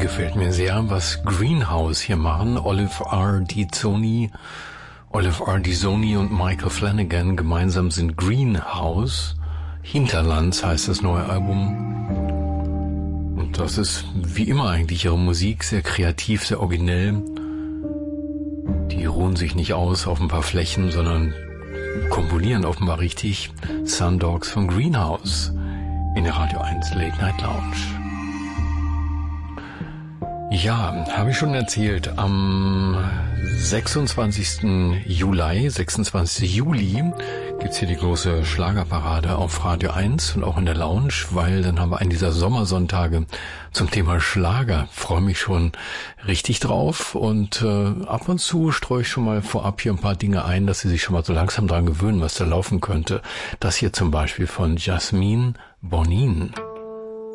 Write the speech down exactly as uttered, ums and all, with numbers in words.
Gefällt mir sehr, was Greenhouse hier machen. Olive R. Dizoni, Olive R. Dizoni und Michael Flanagan gemeinsam sind Greenhouse. Hinterlands heißt das neue Album. Und das ist wie immer eigentlich ihre Musik, sehr kreativ, sehr originell. Die ruhen sich nicht aus auf ein paar Flächen, sondern komponieren offenbar richtig. Sundogs von Greenhouse in der Radio eins Late Night Lounge. Ja, habe ich schon erzählt, am sechsundzwanzigsten Juli, sechsundzwanzigsten Juli gibt's hier die große Schlagerparade auf Radio eins und auch in der Lounge, weil dann haben wir einen dieser Sommersonntage zum Thema Schlager. Freue mich schon richtig drauf und äh, ab und zu streue ich schon mal vorab hier ein paar Dinge ein, dass Sie sich schon mal so langsam dran gewöhnen, was da laufen könnte. Das hier zum Beispiel von Jasmine Bonin.